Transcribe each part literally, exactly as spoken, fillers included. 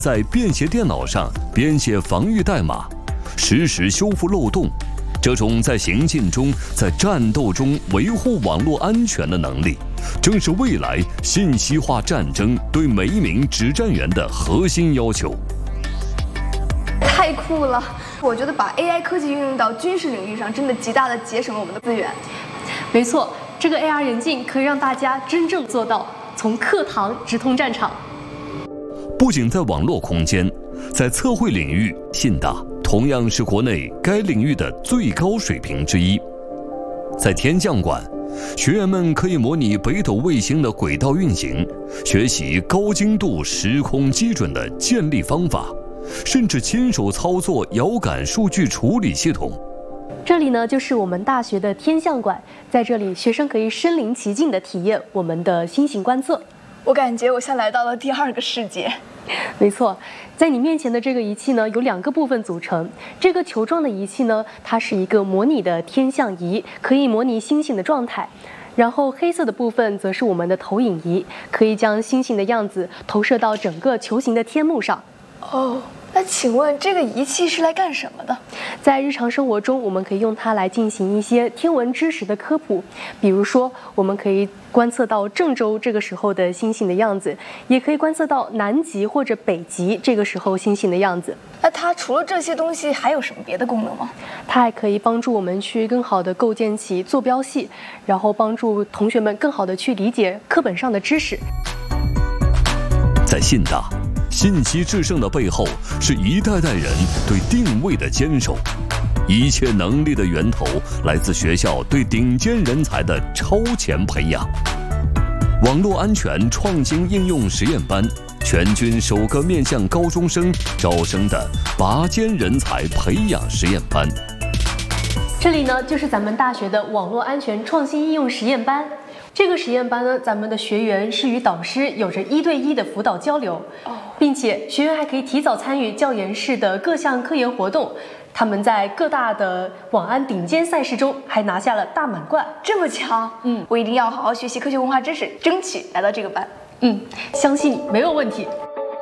在便携电脑上编写防御代码，实时修复漏洞。这种在行进中、在战斗中维护网络安全的能力，正是未来信息化战争对每一名指战员的核心要求。 太酷了！我觉得把 A I 科技运用到军事领域上，真的极大的节省了我们的资源。 没错，这个 A R 眼镜可以让大家真正做到从课堂直通战场。 不仅在网络空间，在测绘领域，信大同样是国内该领域的最高水平之一。在天降馆，学员们可以模拟北斗卫星的轨道运行，学习高精度时空基准的建立方法，甚至亲手操作遥感数据处理系统。 这里呢，就是我们大学的天象馆，在这里，学生可以身临其境地体验我们的星形观测。 我感觉我像来到了第二个世界。 没错，在你面前的这个仪器呢，有两个部分组成。这个球状的仪器呢，它是一个模拟的天象仪，可以模拟星星的状态。然后黑色的部分则是我们的投影仪，可以将星星的样子投射到整个球形的天幕上。 哦，那请问这个仪器是来干什么的？ 在日常生活中，我们可以用它来进行一些天文知识的科普，比如说，我们可以观测到郑州这个时候的星星的样子，也可以观测到南极或者北极这个时候星星的样子。 那它除了这些东西，还有什么别的功能吗？ 它还可以帮助我们去更好地构建起坐标系，然后帮助同学们更好地去理解课本上的知识。 在信大，信息制胜的背后是一代代人对定位的坚守，一切能力的源头来自学校对顶尖人才的超前培养。网络安全创新应用实验班，全军首个面向高中生招生的拔尖人才培养实验班。 这里呢，就是咱们大学的网络安全创新应用实验班。这个实验班呢，咱们的学员是与导师有着一对一的辅导交流，并且学员还可以提早参与教研室的各项科研活动。他们在各大的网安顶尖赛事中还拿下了大满贯。 这么强，嗯，我一定要好好学习科学文化知识，争取来到这个班。 嗯，相信你没有问题。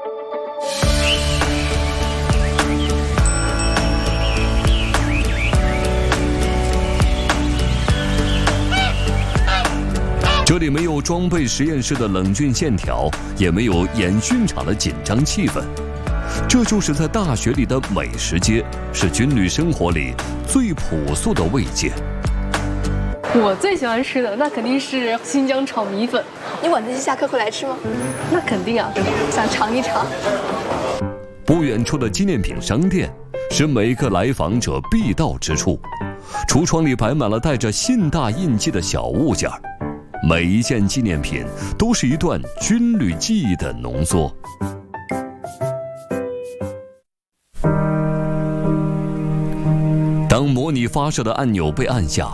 这里没有装备实验室的冷峻线条，也没有演训场的紧张气氛，这就是在大学里的美食街，是军旅生活里最朴素的慰藉。 我最喜欢吃的那肯定是新疆炒米粉。 你晚自习下课会来吃吗？ 那肯定啊， 想尝一尝。 不远处的纪念品商店是每个来访者必到之处，橱窗里摆满了带着信大印记的小物件，每一件纪念品都是一段军旅记忆的浓缩。当模拟发射的按钮被按下，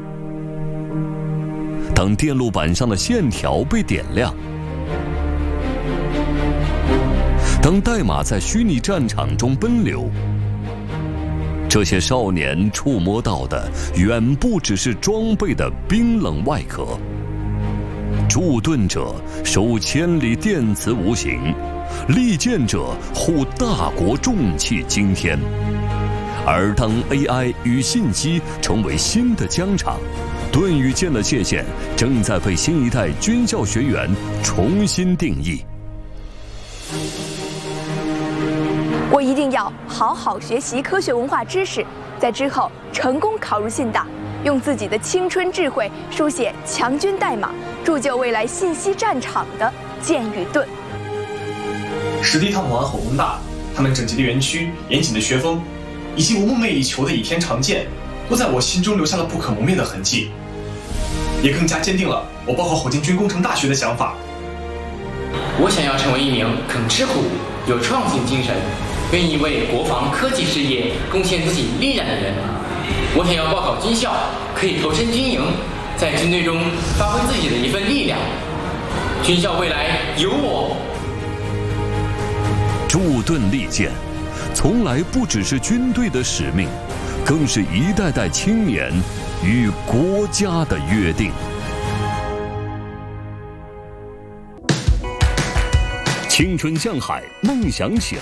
当电路板上的线条被点亮，当代码在虚拟战场中奔流，这些少年触摸到的远不只是装备的冰冷外壳。驻盾者守千里电磁无形，利剑者护大国重器惊天。而当 A I 与信息成为新的疆场，盾与剑的界限正在被新一代军校学员重新定义。 我一定要好好学习科学文化知识，在之后成功考入信大，用自己的青春智慧书写强军代码，铸就未来信息战场的剑与盾。 实地探访完火工大，他们整洁的园区、严谨的学风，以及我梦寐以求的倚天长剑，都在我心中留下了不可磨灭的痕迹，也更加坚定了我报考火箭军工程大学的想法。 我想要成为一名肯吃苦、有创新精神、愿意为国防科技事业贡献自己力量的人。我想要报考军校，可以投身军营，在军队中发挥自己的一份力量。军校未来有我。 驻盾利剑，从来不只是军队的使命，更是一代代青年与国家的约定。青春向海，梦想起航。